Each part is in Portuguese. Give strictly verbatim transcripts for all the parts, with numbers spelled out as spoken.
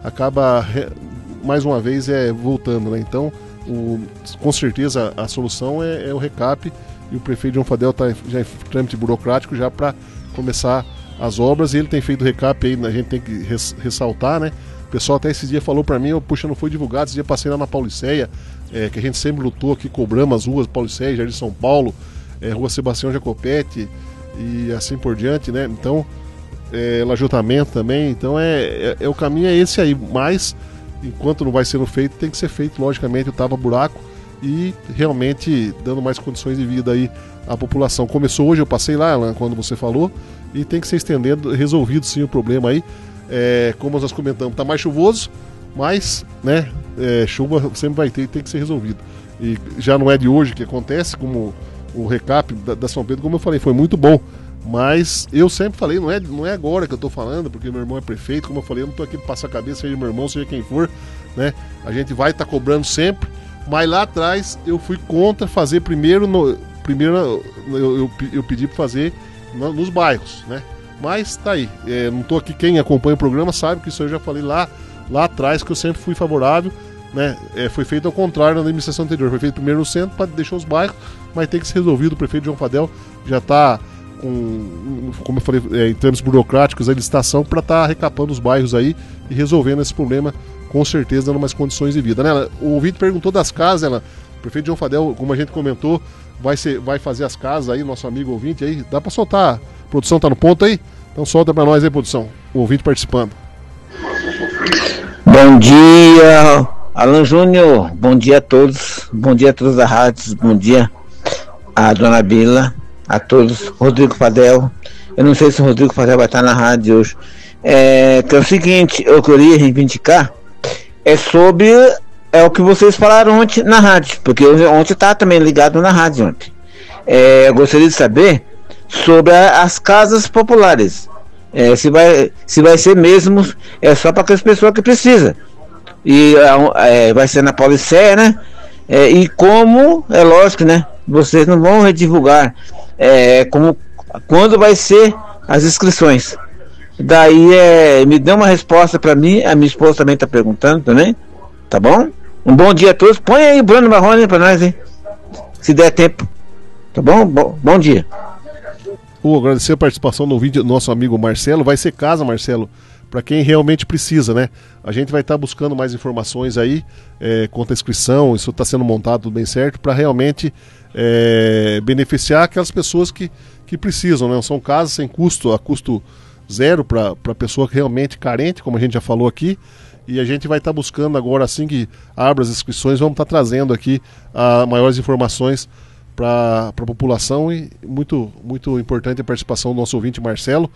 acaba, mais uma vez, é, voltando, né? Então, o, com certeza, a solução é, é o recap, e o prefeito João Fadel está já em trâmite burocrático já para começar as obras, e ele tem feito o recap aí, a gente tem que res, ressaltar, né? O pessoal até esses dias falou para mim, eu, puxa, não foi divulgado, esse dia passei lá na Pauliceia, é, que a gente sempre lutou aqui, cobramos as ruas Pauliceia, Jardim São Paulo, é, Rua Sebastião Jacopete e assim por diante, né? Então, é, lajotamento também, então é, é, é o caminho é esse aí, mas enquanto não vai sendo feito, tem que ser feito, logicamente, o tapa-buraco e realmente dando mais condições de vida aí à população. Começou hoje, eu passei lá, Alan, quando você falou, e tem que ser estendendo, resolvido sim o problema aí. É, como nós comentamos, está mais chuvoso, mas né, é, chuva sempre vai ter e tem que ser resolvido. E já não é de hoje que acontece, como o recap da, da São Pedro, como eu falei, foi muito bom. Mas eu sempre falei, não é, não é agora que eu estou falando, porque meu irmão é prefeito, como eu falei, eu não estou aqui para passar a cabeça, seja meu irmão, seja quem for, né? A gente vai estar tá cobrando sempre, mas lá atrás eu fui contra fazer primeiro, no, primeiro eu, eu, eu pedi para fazer no, nos bairros, né? Mas tá aí, é, não tô aqui, quem acompanha o programa sabe que isso eu já falei lá, lá atrás, que eu sempre fui favorável, né? É, foi feito ao contrário na administração anterior, foi feito primeiro no centro para deixar os bairros, mas tem que ser resolvido. O prefeito João Fadel já está com, como eu falei, é, em termos burocráticos, a licitação para estar tá recapando os bairros aí e resolvendo esse problema, com certeza dando mais condições de vida, né? O ouvinte perguntou das casas, ela, o prefeito João Fadel, como a gente comentou, vai, ser, vai fazer as casas aí, nosso amigo ouvinte aí, dá para soltar. A produção tá no ponto aí? Então solta pra nós aí, produção. O ouvinte participando. Bom dia, Alan Júnior. Bom dia a todos. Bom dia a todos da rádio. Bom dia a dona Bila, a todos. Rodrigo Fadel. Eu não sei se o Rodrigo Fadel vai estar na rádio hoje. É, que é o seguinte, eu queria reivindicar é sobre é o que vocês falaram ontem na rádio, porque eu, ontem tá também ligado na rádio ontem. É, eu gostaria de saber sobre a, as casas populares, é, se, vai, se vai ser mesmo é só para aquelas pessoas que precisam, e é, vai ser na Pauliceia, né? É, e como, é lógico, né? Vocês não vão redivulgar é, como, quando vai ser as inscrições. Daí é, me dê uma resposta para mim, a minha esposa também está perguntando também, tá bom? Um bom dia a todos, põe aí Bruno Marrone para nós, hein? Se der tempo, tá bom? Bom, bom dia. Vou agradecer a participação no vídeo do nosso amigo Marcelo. Vai ser casa, Marcelo, para quem realmente precisa, né? A gente vai estar tá buscando mais informações aí é, quanto à inscrição, isso está sendo montado tudo bem certo, para realmente é, beneficiar aquelas pessoas que, que precisam, né? São casas sem custo, a custo zero para a pessoa realmente carente, como a gente já falou aqui, e a gente vai estar tá buscando agora, assim que abra as inscrições, vamos estar tá trazendo aqui a, maiores informações para a população, e muito, muito importante a participação do nosso ouvinte Marcelo.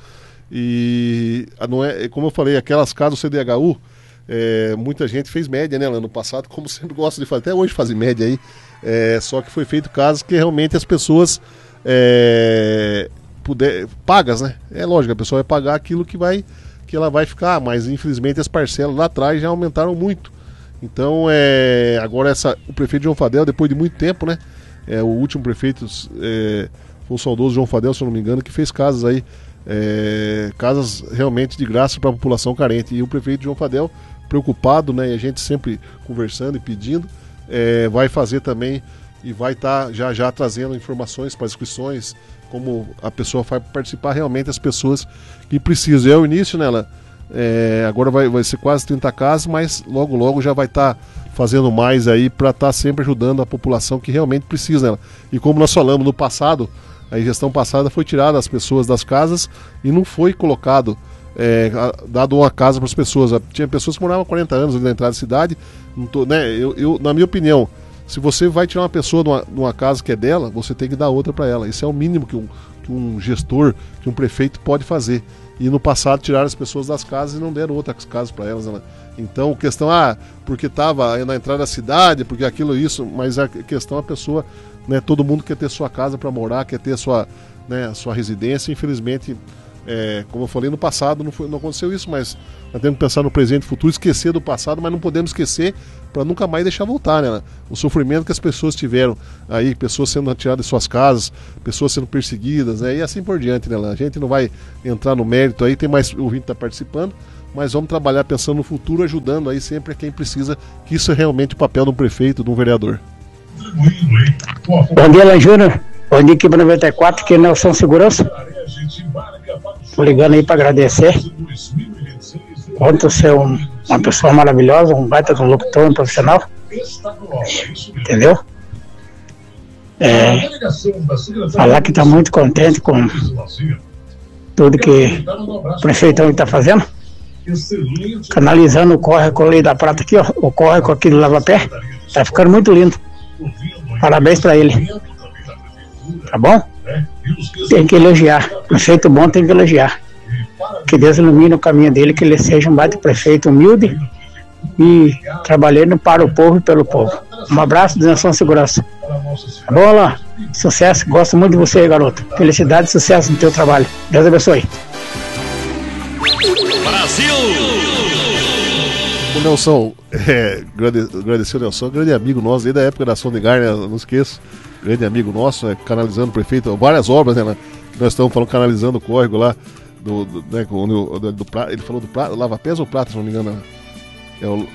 E não é, como eu falei, aquelas casas do C D H U, é, muita gente fez média, né, ano passado, como sempre gosta de fazer, até hoje fazem média aí, é, só que foi feito casos que realmente as pessoas é, puder, pagas, né? É lógico, a pessoa vai pagar aquilo que, vai, que ela vai ficar, mas infelizmente as parcelas lá atrás já aumentaram muito. Então, é, agora essa, o prefeito João Fadel, depois de muito tempo, né? É, o último prefeito é, foi o saudoso João Fadel, se eu não me engano, que fez casas aí, é, casas realmente de graça para a população carente. E o prefeito João Fadel, preocupado, né, e a gente sempre conversando e pedindo, é, vai fazer também e vai estar tá já já trazendo informações para as inscrições, como a pessoa vai participar realmente, as pessoas que precisam. É o início, né, ela, é, agora vai, vai ser quase trinta casas, mas logo logo já vai estar tá fazendo mais aí para estar tá sempre ajudando a população que realmente precisa, né? E como nós falamos no passado, a gestão passada foi tirada as pessoas das casas e não foi colocado, é, dado uma casa para as pessoas. Tinha pessoas que moravam há quarenta anos ali na entrada da cidade, não tô, né? eu, eu, na minha opinião, se você vai tirar uma pessoa de uma, de uma casa que é dela, você tem que dar outra para ela. Isso é o mínimo que um, que um gestor, que um prefeito pode fazer. E no passado tiraram as pessoas das casas e não deram outras casas para elas, né? Então, questão, ah, porque estava na entrada da cidade, porque aquilo, isso, mas a questão, a pessoa, né, todo mundo quer ter sua casa para morar, quer ter sua, né, a sua residência. Infelizmente, é, como eu falei, no passado não, foi, não aconteceu isso, mas nós temos que pensar no presente e futuro, esquecer do passado, mas não podemos esquecer para nunca mais deixar voltar, né? O sofrimento que as pessoas tiveram aí, pessoas sendo retiradas de suas casas, pessoas sendo perseguidas, né? E assim por diante, né? A gente não vai entrar no mérito aí, tem mais ouvinte que está participando, mas vamos trabalhar pensando no futuro, ajudando aí sempre a quem precisa, que isso é realmente o papel de um prefeito, de um vereador. Bom dia, Alan Júnior. Bom dia, equipe noventa e quatro, que é Nelson Segurança. Tô ligando aí para agradecer. Ontem você é um, uma pessoa maravilhosa, um baita de um locutor, um profissional. Entendeu? É, falar que está muito contente com tudo que o prefeitão está fazendo. Canalizando o córrego ali da Prata aqui, ó, o córrego aqui do Lava Pé. Tá ficando muito lindo. Parabéns para ele. Tá bom? Tem que elogiar. Prefeito bom tem que elogiar. Que Deus ilumine o caminho dele, que ele seja um baita prefeito humilde e trabalhando para o povo e pelo povo. Um abraço de Nação Segurança. Tá bom, Alain? Sucesso. Gosto muito de você, garoto. Felicidade e sucesso no teu trabalho. Deus abençoe. Brasil! O Nelson, é, agradecer o Nelson, grande amigo nosso, desde a época da Sonegar, né, não esqueço, grande amigo nosso, né, canalizando o prefeito, várias obras, né, nós estamos falando, canalizando o córrego lá, do, do, né, do, do, do, ele falou do Prata, Lava Pés ou Prata, se não me engano, é o...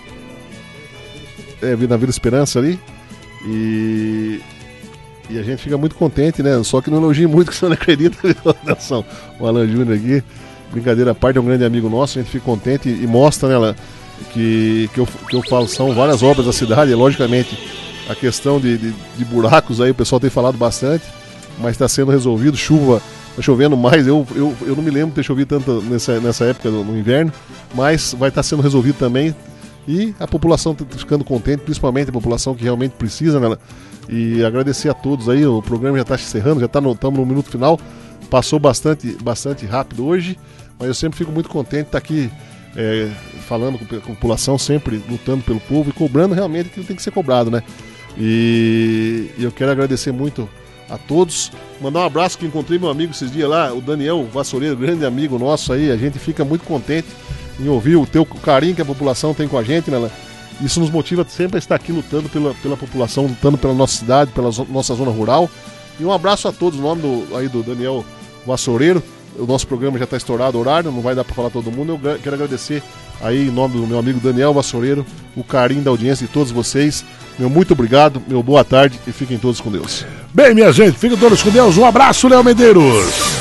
É, na Vila Esperança ali, e... E a gente fica muito contente, né, só que não elogio muito, que você não acredita, Nelson, o Alan Júnior aqui, brincadeira à parte, é um grande amigo nosso, a gente fica contente e mostra, né, ela, que, que, eu, que eu falo, são várias obras da cidade, e logicamente a questão de, de, de buracos aí, o pessoal tem falado bastante, mas está sendo resolvido, chuva, está chovendo mais, eu, eu, eu não me lembro de ter chovido tanto nessa, nessa época no, no inverno, mas vai estar tá sendo resolvido também, e a população está ficando contente, principalmente a população que realmente precisa, né, e agradecer a todos aí, o programa já está se encerrando, já estamos tá no, no minuto final, passou bastante, bastante rápido hoje, mas eu sempre fico muito contente de estar aqui é, falando com a população, sempre lutando pelo povo e cobrando realmente aquilo que tem que ser cobrado, né? E, e eu quero agradecer muito a todos, mandar um abraço que encontrei meu amigo esses dias lá, o Daniel Vassoureiro, grande amigo nosso aí, a gente fica muito contente em ouvir o teu o carinho que a população tem com a gente, né? Isso nos motiva sempre a estar aqui lutando pela, pela população, lutando pela nossa cidade, pela zo- nossa zona rural. E um abraço a todos, o nome do, aí do Daniel Vassoureiro. O nosso programa já está estourado o horário, não vai dar para falar todo mundo. Eu quero agradecer aí em nome do meu amigo Daniel Vassoureiro o carinho da audiência de todos vocês. Meu muito obrigado, meu boa tarde e fiquem todos com Deus. Bem, minha gente, fiquem todos com Deus. Um abraço, Léo Medeiros.